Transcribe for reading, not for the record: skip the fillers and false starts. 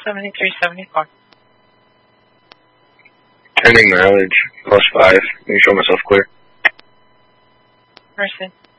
7374. Turning mileage +5. Let me show myself clear. Mercy.